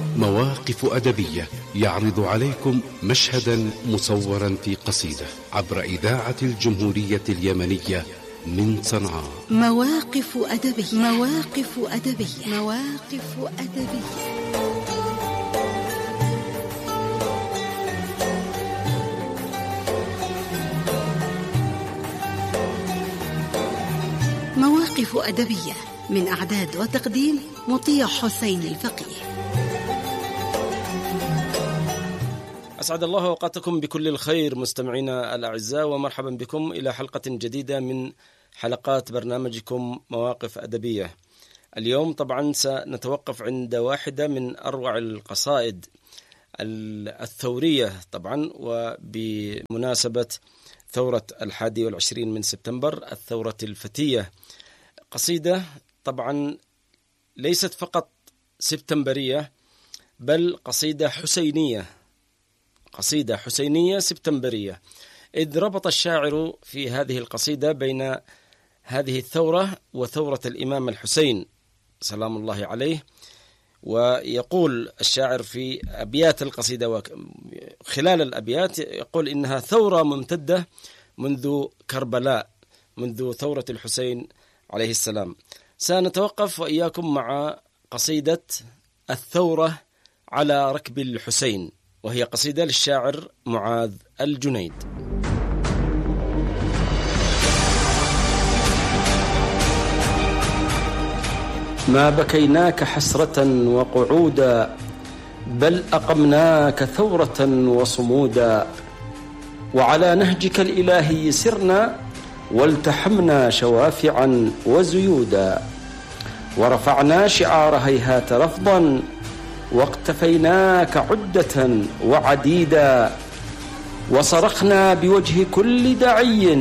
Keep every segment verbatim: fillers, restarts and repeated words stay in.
مواقف أدبية يعرض عليكم مشهدا مصورا في قصيدة عبر إذاعة الجمهورية اليمنية من صنعاء. مواقف أدبية مواقف أدبية مواقف أدبية مواقف أدبية من إعداد وتقديم مطيع حسين الفقيه. أسعد الله أوقاتكم بكل الخير مستمعينا الأعزاء، ومرحبا بكم إلى حلقة جديدة من حلقات برنامجكم مواقف أدبية. اليوم طبعا سنتوقف عند واحدة من أروع القصائد الثورية طبعا، وبمناسبة ثورة الحادي والعشرين من سبتمبر الثورة الفتية. قصيدة طبعا ليست فقط سبتمبرية، بل قصيدة حسينية قصيدة حسينية سبتمبرية، إذ ربط الشاعر في هذه القصيدة بين هذه الثورة وثورة الإمام الحسين سلام الله عليه. ويقول الشاعر في أبيات القصيدة وخلال الأبيات يقول إنها ثورة ممتدة منذ كربلاء، منذ ثورة الحسين عليه السلام. سنتوقف وإياكم مع قصيدة الثورة على ركب الحسين، وهي قصيدة للشاعر معاذ الجنيد. ما بكيناك حسرة وقعودا، بل أقمناك ثورة وصمودا، وعلى نهجك الإلهي سرنا، والتحمنا شوافعا وزيودا، ورفعنا شعار هيهات رفضا، واقتفيناك عدة وعديدا، وصرخنا بوجه كل داعي،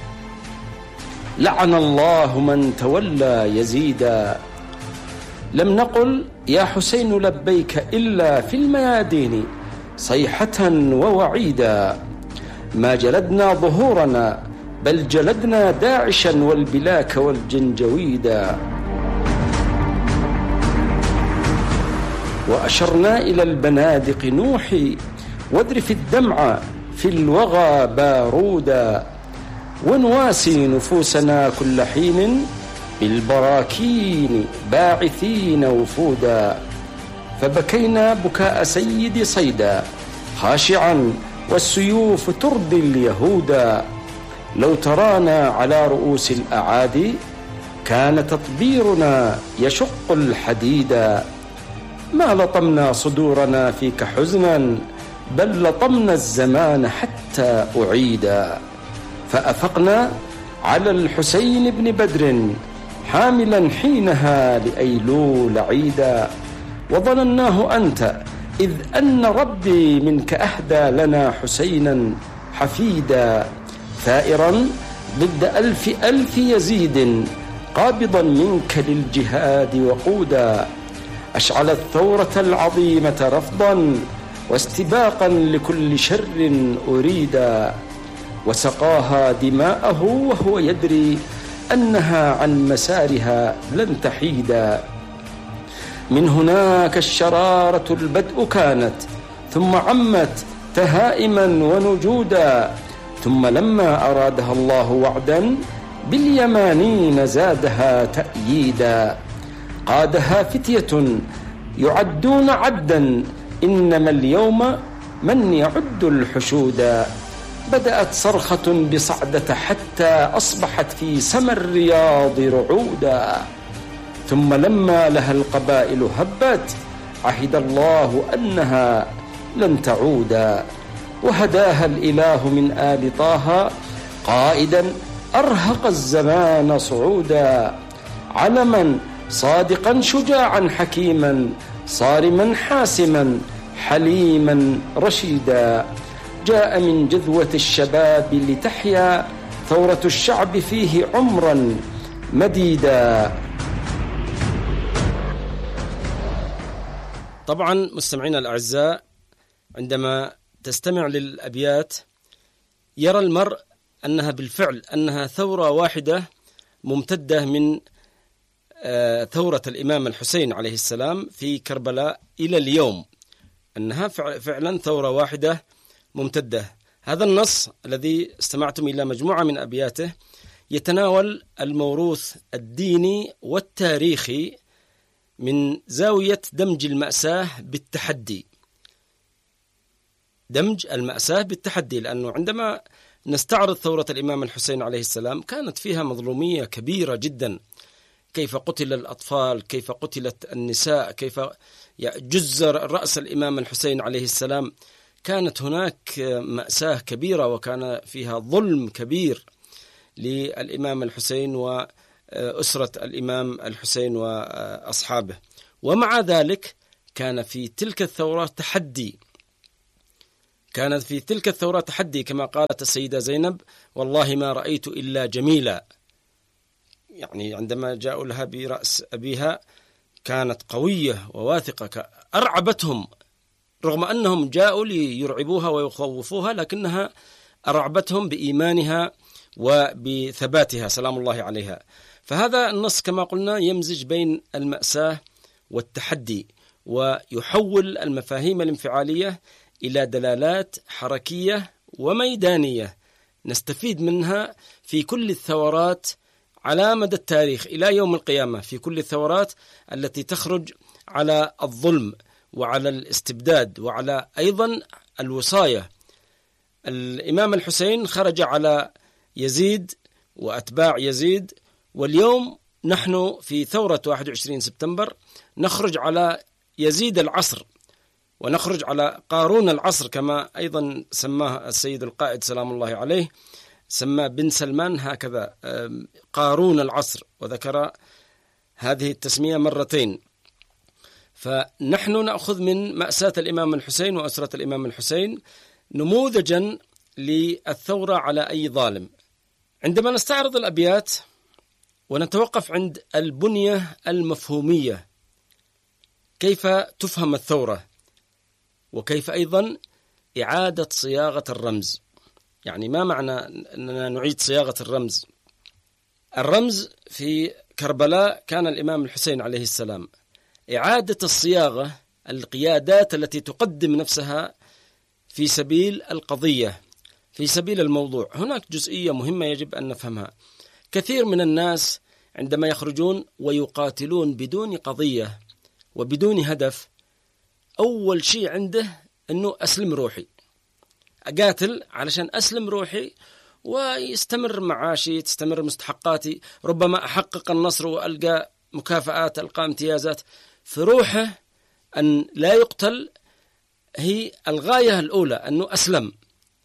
لعن الله من تولى يزيدا. لم نقل يا حسين لبيك إلا في الميادين صيحة ووعيدا، ما جلدنا ظهورنا بل جلدنا داعشا والبلاك والجنجويدا، وأشرنا إلى البنادق نوحي، واذرف الدمع في الوغى بارودا، ونواسي نفوسنا كل حين بالبراكين باعثين وفودا، فبكينا بكاء سيد صيدا خاشعا والسيوف ترضي اليهودا، لو ترانا على رؤوس الأعادي كان تطبيرنا يشق الحديدا، ما لطمنا صدورنا فيك حزنا، بل لطمنا الزمان حتى أعيدا، فأفقنا على الحسين بن بدر حاملا حينها لأيلول عيدا، وظنناه أنت إذ أن ربي منك أهدى لنا حسينا حفيدا، ثائرا ضد ألف ألف يزيد، قابضا منك للجهاد وقودا، أشعل الثورة العظيمة رفضا، واستباقا لكل شر أريدا، وسقاها دماءه وهو يدري أنها عن مسارها لن تحيدا. من هناك الشرارة البدء كانت، ثم عمت تهائما ونجودا، ثم لما أرادها الله وعدا باليمانين زادها تأييدا، قادها فتية يعدون عدا، إنما اليوم من يعد الحشودا، بدأت صرخة بصعدة حتى أصبحت في سما الرياض رعودا، ثم لما لها القبائل هبت عهد الله أنها لن تعودا، وهداها الإله من آل طه قائدا أرهق الزمان صعودا، علما صادقا شجاعا حكيما، صارما حاسما حليما رشيدا، جاء من جذوة الشباب لتحيا ثورة الشعب فيه عمرا مديدا. طبعا مستمعينا الأعزاء، عندما تستمع للأبيات يرى المرء أنها بالفعل أنها ثورة واحدة ممتدة من ثورة الإمام الحسين عليه السلام في كربلاء إلى اليوم، أنها فعلا ثورة واحدة ممتدة. هذا النص الذي استمعتم إلى مجموعة من أبياته يتناول الموروث الديني والتاريخي من زاوية دمج المأساة بالتحدي، دمج المأساة بالتحدي، لأنه عندما نستعرض ثورة الإمام الحسين عليه السلام كانت فيها مظلومية كبيرة جدا، كيف قتل الأطفال، كيف قتلت النساء، كيف جزر رأس الإمام الحسين عليه السلام. كانت هناك مأساة كبيرة وكان فيها ظلم كبير للإمام الحسين وأسرة الإمام الحسين وأصحابه. ومع ذلك كان في تلك الثورة تحدي، كانت في تلك الثورة تحدي كما قالت السيدة زينب: والله ما رأيت إلا جميلة. يعني عندما جاءوا لها برأس أبيها كانت قوية وواثقة، أرعبتهم رغم أنهم جاءوا ليرعبوها ويخوفوها، لكنها أرعبتهم بإيمانها وبثباتها سلام الله عليها. فهذا النص كما قلنا يمزج بين المأساة والتحدي، ويحول المفاهيم الانفعالية إلى دلالات حركية وميدانية نستفيد منها في كل الثورات على مدى التاريخ إلى يوم القيامة، في كل الثورات التي تخرج على الظلم وعلى الاستبداد وعلى أيضا الوصاية. الإمام الحسين خرج على يزيد وأتباع يزيد، واليوم نحن في ثورة واحد وعشرين سبتمبر نخرج على يزيد العصر، ونخرج على قارون العصر كما أيضا سماه السيد القائد سلام الله عليه، سمى بن سلمان هكذا قارون العصر، وذكر هذه التسمية مرتين. فنحن نأخذ من مأساة الإمام الحسين وأسرة الإمام الحسين نموذجا للثورة على أي ظالم. عندما نستعرض الأبيات ونتوقف عند البنية المفهومية، كيف تفهم الثورة، وكيف أيضا إعادة صياغة الرمز. يعني ما معنى أننا نعيد صياغة الرمز؟ الرمز في كربلاء كان الإمام الحسين عليه السلام. إعادة الصياغة القيادات التي تقدم نفسها في سبيل القضية، في سبيل الموضوع. هناك جزئية مهمة يجب أن نفهمها. كثير من الناس عندما يخرجون ويقاتلون بدون قضية وبدون هدف، أول شيء عنده أنه أسلم روحي، أقاتل علشان أسلم روحي ويستمر معاشي، تستمر مستحقاتي، ربما أحقق النصر وألقى مكافآت، ألقى امتيازات. في روحه أن لا يقتل هي الغاية الأولى، أنه أسلم،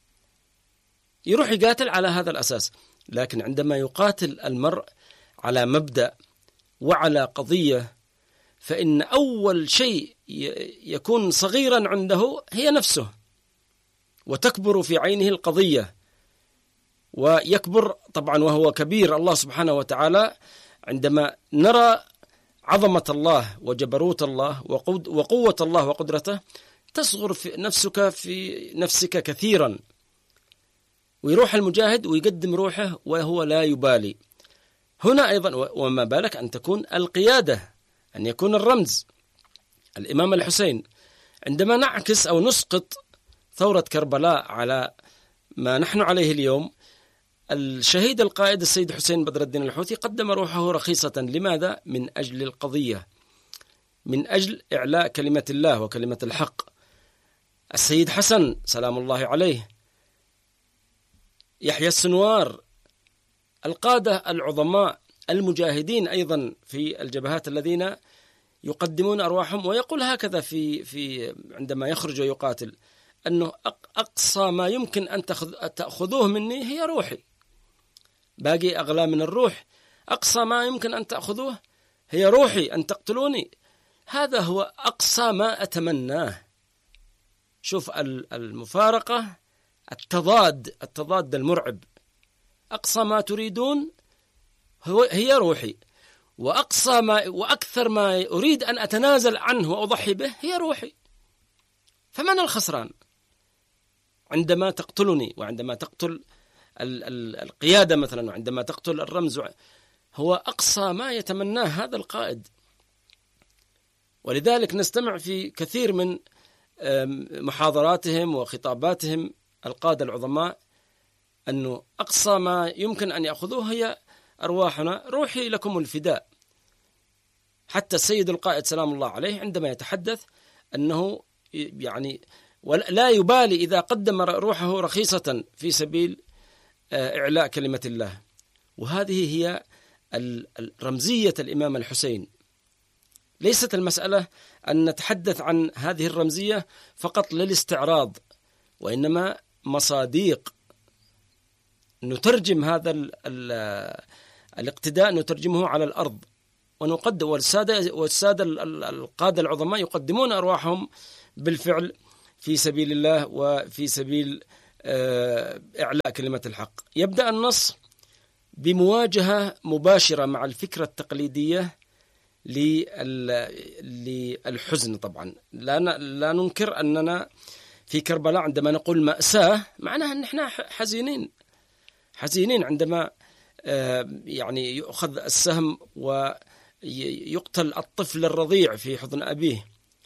يروح يقاتل على هذا الأساس. لكن عندما يقاتل المرء على مبدأ وعلى قضية، فإن أول شيء يكون صغيرا عنده هي نفسه، وتكبر في عينه القضية، ويكبر طبعا وهو كبير الله سبحانه وتعالى. عندما نرى عظمة الله وجبروت الله وقوة الله وقدرته، تصغر في نفسك في نفسك كثيرا، ويروح المجاهد ويقدم روحه وهو لا يبالي. هنا أيضا وما بالك أن تكون القيادة، أن يكون الرمز الإمام الحسين. عندما نعكس أو نسقط ثورة كربلاء على ما نحن عليه اليوم، الشهيد القائد السيد حسين بدر الدين الحوثي قدم روحه رخيصة. لماذا؟ من أجل القضية، من أجل إعلاء كلمة الله وكلمة الحق. السيد حسن سلام الله عليه، يحيى السنوار، القادة العظماء المجاهدين أيضا في الجبهات الذين يقدمون أرواحهم، ويقول هكذا في في عندما يخرج ويقاتل أنه أقصى ما يمكن أن تأخذوه مني هي روحي، باقي أغلى من الروح، أقصى ما يمكن أن تأخذوه هي روحي، أن تقتلوني، هذا هو أقصى ما أتمناه. شوف المفارقة، التضاد التضاد المرعب. أقصى ما تريدون هو هي روحي، وأقصى ما وأكثر ما أريد أن أتنازل عنه وأضحي به هي روحي. فمن الخسران عندما تقتلني، وعندما تقتل ال ال القيادة مثلا، وعندما تقتل الرمز؟ هو أقصى ما يتمناه هذا القائد. ولذلك نستمع في كثير من محاضراتهم وخطاباتهم القادة العظماء أنه أقصى ما يمكن أن يأخذوه هي أرواحنا، روحي لكم الفداء. حتى السيد القائد سلام الله عليه عندما يتحدث أنه يعني لا يبالي إذا قدم روحه رخيصة في سبيل إعلاء كلمة الله. وهذه هي رمزية الإمام الحسين. ليست المسألة أن نتحدث عن هذه الرمزية فقط للاستعراض، وإنما مصاديق نترجم هذا ال ال الاقتداء نترجمه على الأرض، ونقدم والسادة, والسادة القادة العظماء يقدمون أرواحهم بالفعل في سبيل الله وفي سبيل إعلاء كلمة الحق. يبدأ النص بمواجهة مباشرة مع الفكرة التقليدية للحزن. طبعا لا لا ننكر أننا في كربلاء عندما نقول مأساة معناها أن احنا حزينين حزينين عندما يعني يؤخذ السهم ويقتل الطفل الرضيع في حضن أبيه،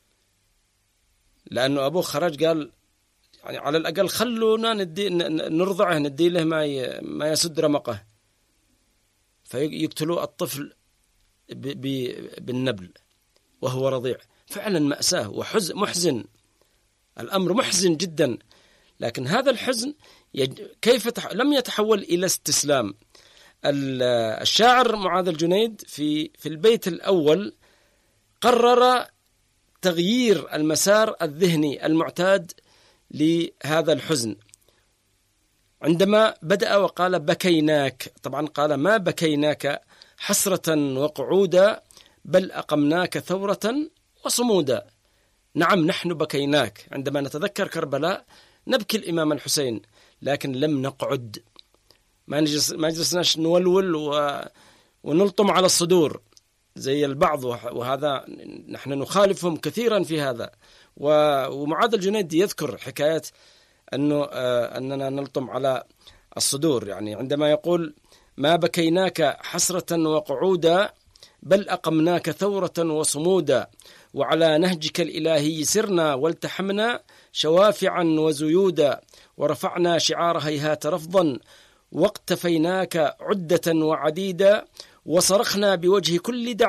لأنه أبوه خرج قال يعني على الأقل خلونا ندي نرضعه ندي له ما ما يسد رمقه، فيقتلوا الطفل بالنبل وهو رضيع. فعلا مأساة وحزن محزن، الأمر محزن جدا. لكن هذا الحزن يج... كيف تح... لم يتحول إلى استسلام. الشاعر معاذ الجنيد في في البيت الأول قرر تغيير المسار الذهني المعتاد لهذا الحزن عندما بدأ وقال بكيناك. طبعا قال ما بكيناك حسرة وقعودا بل أقمناك ثورة وصمودا. نعم نحن بكيناك، عندما نتذكر كربلاء نبكي الإمام الحسين، لكن لم نقعد، ما نجلس ما جلسناش نولول و... ونلطم على الصدور زي البعض، وهذا نحن نخالفهم كثيرا في هذا. و... ومعاذ الجنيد يذكر حكاية أنه آه أننا نلطم على الصدور، يعني عندما يقول ما بكيناك حسرة وقعودا بل أقمناك ثورة وصمودا وعلى نهجك الإلهي سرنا والتحمنا شوافعا وزيودا ورفعنا شعار هيهات رفضا واقتفيناك عدة وعديدا وصرخنا بوجه كل دعوة